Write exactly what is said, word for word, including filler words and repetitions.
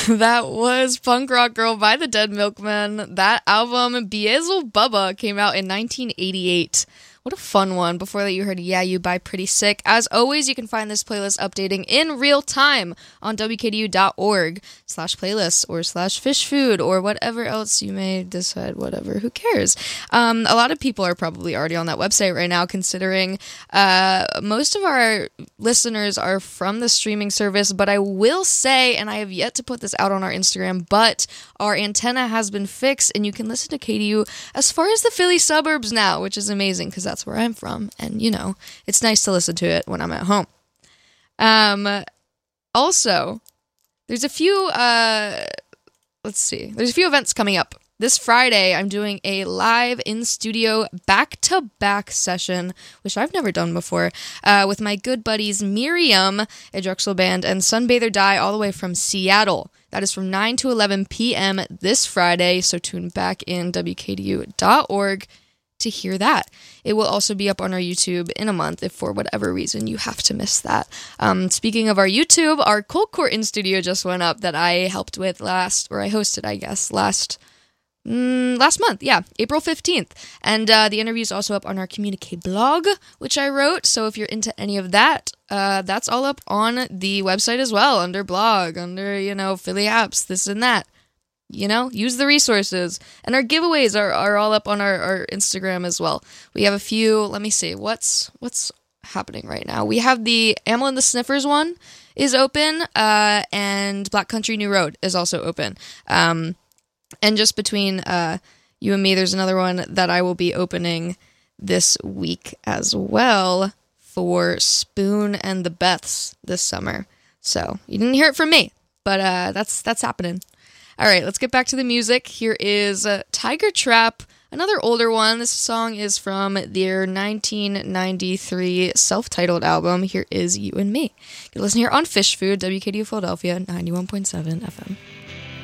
That was Punk Rock Girl by the Dead Milkmen. That album, Beelzebubba, came out in nineteen eighty-eight. What a fun one. Before that, you heard Yeah You by Pretty Sick. As always, you can find this playlist updating in real time on W K D U dot org slash playlists or slash fish food or whatever else you may decide, whatever, who cares? Um, a lot of people are probably already on that website right now, considering uh, most of our listeners are from the streaming service, but I will say, and I have yet to put this out on our Instagram, but our antenna has been fixed and you can listen to K D U as far as the Philly suburbs now, which is amazing because that's where I'm from, and you know, it's nice to listen to it when I'm at home. Um, also, there's a few, uh, let's see, there's a few events coming up. This Friday, I'm doing a live in-studio back-to-back session, which I've never done before, uh, with my good buddies Miriam, a Drexel band, and Sunbather Die, all the way from Seattle. That is from nine to eleven p.m. this Friday, so tune back in W K D U dot org to hear that. It will also be up on our YouTube in a month if for whatever reason you have to miss that. Um, speaking of our YouTube, our Cold Core in studio just went up that I helped with last, or I hosted, I guess, last mm, last month. Yeah, April fifteenth. And uh, the interview is also up on our Communique blog, which I wrote. So if you're into any of that, uh, that's all up on the website as well, under blog, under, you know, Philly apps, this and that. You know, use the resources. And our giveaways are, are all up on our, our Instagram as well. We have a few, let me see, what's what's happening right now? We have the Amel and the Sniffers one is open, uh, and Black Country New Road is also open. Um, and just between uh, you and me, there's another one that I will be opening this week as well for Spoon and the Beths this summer. So, you didn't hear it from me, but uh, that's that's happening. All right, let's get back to the music. Here is uh, Tiger Trap, another older one. This song is from their nineteen ninety-three self-titled album. Here is You and Me. You can listen here on Fish Food, W K D U Philadelphia, ninety-one point seven F M.